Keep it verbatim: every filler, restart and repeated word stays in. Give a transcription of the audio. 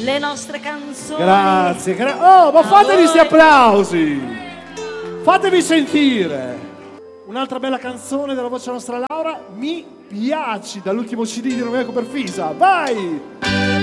le nostre canzoni. Grazie, gra- oh, ma fatevi questi applausi, fatevi sentire. Un'altra bella canzone della voce della nostra Laura, Mi piaci, dall'ultimo C D di Romeo Perfisa. Vai!